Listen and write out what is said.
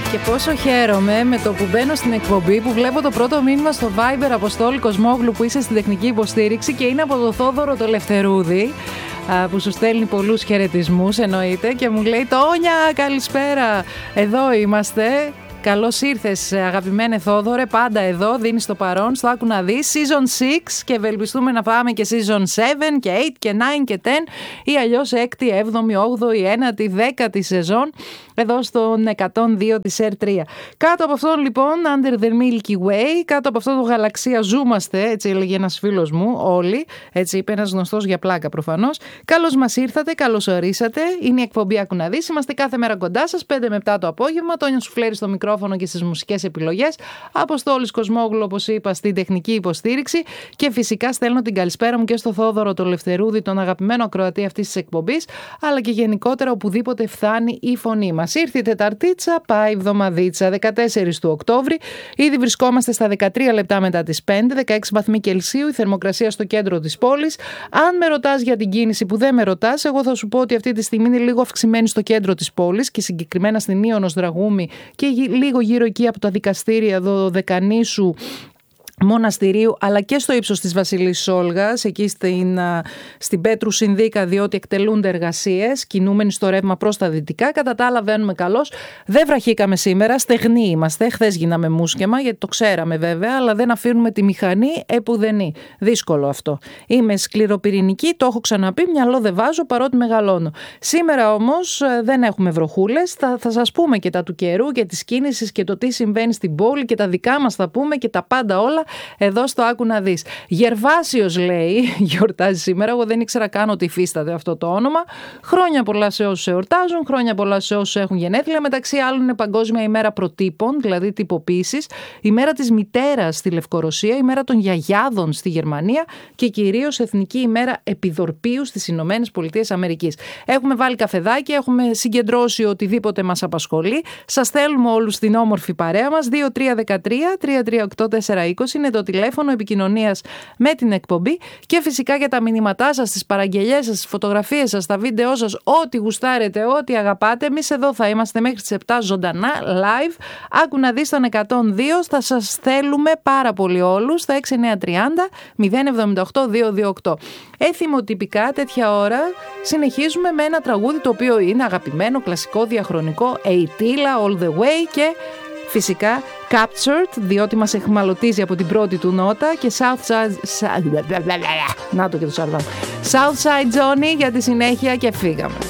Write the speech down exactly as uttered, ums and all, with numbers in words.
Και πόσο χαίρομαι με το που μπαίνω στην εκπομπή που βλέπω το πρώτο μήνυμα στο Viber Αποστόλη Κοσμόγλου που είσαι στην τεχνική υποστήριξη και είναι από το Θόδωρο το Λευθερούδη που σου στέλνει πολλούς χαιρετισμούς εννοείται και μου λέει «Τόνια, καλησπέρα, εδώ είμαστε». Καλώς ήρθες αγαπημένε Θόδωρε, πάντα εδώ, δίνεις το παρόν, στο άκου να δεις, season έξι και ευελπιστούμε να πάμε και season επτά και οκτώ και εννιά και δέκα ή αλλιώς έκτη, έβδομη, όγδοη, ένατη, δέκατη σεζόν εδώ στον εκατόν δύο της αρ τρία. Κάτω από αυτόν λοιπόν, under the Milky Way, κάτω από αυτό το γαλαξία ζούμαστε, έτσι έλεγε ένας φίλος μου, όλοι, έτσι είπε ένας γνωστός για πλάκα προφανώς. Καλώς μας ήρθατε, καλώς ορίσατε, είναι η εκπομπή Άκου να δεις, είμαστε κάθε μέρα κοντά σας, πέντε με επτά το απόγευμα, Τόνια Σουφλέρη στο μικρόφωνο και στις μουσικές επιλογές, Αποστόλης Κοσμόγλου όπως είπα στην τεχνική υποστήριξη και φυσικά στέλνω την καλησπέρα μου και στο Θόδωρο το Λευθερούδη, τον αγαπημένο ακροατή αυτής της εκπομπής, αλλά και γενικότερα οπουδήποτε φθάνει η φωνή μας. Ήρθε η Τεταρτίτσα, πάει εβδομαδίτσα, δεκατέσσερις του Οκτώβρη. Ήδη βρισκόμαστε στα δεκατρία λεπτά μετά τις πέντε, δεκαέξι βαθμοί Κελσίου, η θερμοκρασία στο κέντρο της πόλης. Αν με ρωτάς για την κίνηση που δεν με ρωτάς, εγώ θα σου πω ότι αυτή τη στιγμή είναι λίγο αυξημένη στο κέντρο της πόλης και συγκεκριμένα στην Ήωνος Δραγούμη και λίγο γύρω εκεί από τα δικαστήρια εδώ Δεκανήσου, Μοναστηρίου, αλλά και στο ύψος της Βασιλής Όλγας, εκεί στην, στην Πέτρου Συνδίκα, διότι εκτελούνται εργασίες, κινούμενοι στο ρεύμα προς τα δυτικά. Κατά τα άλλα βαίνουμε καλώς. Δεν βραχήκαμε σήμερα, στεγνοί είμαστε. Χθες γίναμε μουσκεμα, γιατί το ξέραμε βέβαια, αλλά δεν αφήνουμε τη μηχανή επουδενή. Δύσκολο αυτό. Είμαι σκληροπυρηνική, το έχω ξαναπεί, μυαλό δεν βάζω παρότι μεγαλώνω. Σήμερα όμως δεν έχουμε βροχούλες. Θα, θα σας πούμε και τα του καιρού και της κίνησης και το τι συμβαίνει στην πόλη και τα δικά μας θα πούμε και τα πάντα όλα. Εδώ στο Άκου να δεις. Γερβάσιος λέει, γιορτάζει σήμερα. Εγώ δεν ήξερα καν ότι υφίσταται αυτό το όνομα. Χρόνια πολλά σε όσους εορτάζουν, χρόνια πολλά σε όσους έχουν γενέθλια. Μεταξύ άλλων είναι Παγκόσμια ημέρα προτύπων, δηλαδή τυποποίησης, η μέρα της μητέρας στη Λευκορωσία, η μέρα των γιαγιάδων στη Γερμανία και κυρίως Εθνική ημέρα επιδορπίου στις Ηνωμένες Πολιτείες Αμερικής. Έχουμε βάλει καφεδάκι, έχουμε συγκεντρώσει οτιδήποτε μας απασχολεί. Σας θέλουμε όλους την όμορφη παρέα μας. δύο τρία ένα τρία τρία τρία οκτώ τέσσερα είκοσι είναι το τηλέφωνο επικοινωνίας με την εκπομπή και φυσικά για τα μηνύματά σας, τις παραγγελιές σας, τις φωτογραφίες σας, τα βίντεό σας, ό,τι γουστάρετε, ό,τι αγαπάτε. Εμείς εδώ θα είμαστε μέχρι τις επτά ζωντανά, live. Άκου να δεις τον εκατόν δύο, θα σας θέλουμε πάρα πολύ όλους στα έξι εννιά τριάντα μηδέν εβδομήντα οκτώ διακόσια είκοσι οκτώ. Έθιμοτυπικά τέτοια ώρα συνεχίζουμε με ένα τραγούδι το οποίο είναι αγαπημένο, κλασικό, διαχρονικό, Ειτήλα, All the Way και φυσικά Captured, διότι μας εχμαλωτίζει από την πρώτη του νότα και Southside... Να το και το Σαρβάν. Southside Johnny για τη συνέχεια και φύγαμε.